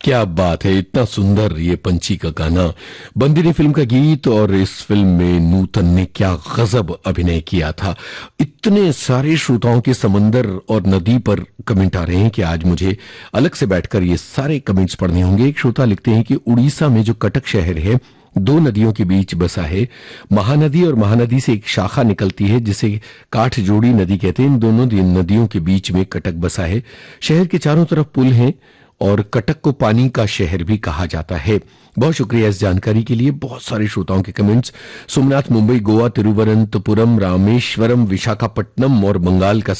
क्या बात है, इतना सुंदर ये पंछी का गाना। बंदिनी फिल्म का गीत, और इस फिल्म में नूतन ने क्या गजब अभिनय किया था। इतने सारे श्रोताओं के समंदर और नदी पर कमेंट आ रहे हैं कि आज मुझे अलग से बैठकर ये सारे कमेंट्स पढ़ने होंगे। एक श्रोता लिखते हैं कि उड़ीसा में जो कटक शहर है, दो नदियों के बीच बसा है। महानदी और महानदी से एक शाखा निकलती है जिसे काठजोड़ी नदी कहते हैं। इन दोनों नदियों के बीच में कटक बसा है। शहर के चारों तरफ पुल हैं और कटक को पानी का शहर भी कहा जाता है। बहुत शुक्रिया इस जानकारी के लिए। बहुत सारे श्रोताओं के कमेंट्स। सोमनाथ मुंबई, गोवा, तिरुवनंतपुरम, रामेश्वरम, विशाखापट्टनम और बंगाल का